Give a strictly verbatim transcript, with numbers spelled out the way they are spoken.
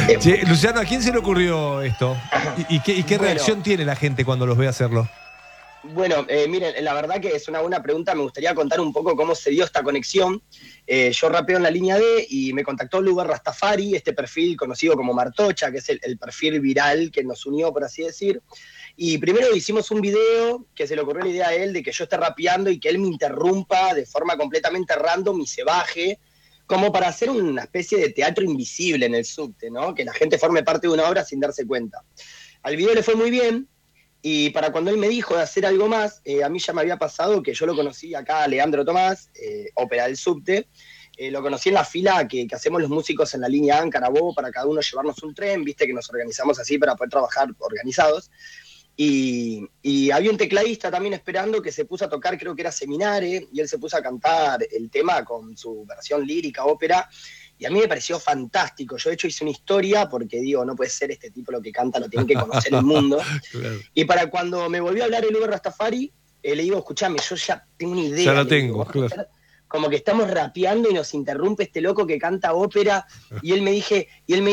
Che, Luciano, ¿a quién se le ocurrió esto? ¿Y, y qué, y qué Bueno. reacción tiene la gente cuando los ve hacerlo? Bueno, eh, miren, la verdad que es una buena pregunta. Me gustaría contar un poco cómo se dio esta conexión. Eh, yo rapeo en la línea D y me contactó Lugar Rastafari, este perfil conocido como Martocha, que es el, el perfil viral que nos unió, por así decir. Y primero hicimos un video que se le ocurrió la idea a él de que yo esté rapeando y que él me interrumpa de forma completamente random y se baje, como para hacer una especie de teatro invisible en el subte, ¿no? Que la gente forme parte de una obra sin darse cuenta. Al video le fue muy bien. Y para cuando él me dijo de hacer algo más, eh, a mí ya me había pasado que yo lo conocí acá a Leandro Tomás, eh, ópera del subte, eh, lo conocí en la fila que, que hacemos los músicos en la línea A en Carabobo para cada uno llevarnos un tren, viste que nos organizamos así para poder trabajar organizados. Y, y había un tecladista también esperando que se puso a tocar, creo que era Seminare, y él se puso a cantar el tema con su versión lírica, ópera, y a mí me pareció fantástico. Yo de hecho hice una historia porque digo, no puede ser este tipo lo que canta, lo tiene que conocer el mundo. Claro. Y para cuando me volvió a hablar el Lugar Rastafari, eh, le digo, escuchame, yo ya tengo una idea. Ya lo le tengo, digo, claro. como que estamos rapeando y nos interrumpe este loco que canta ópera, y él me dije, y él me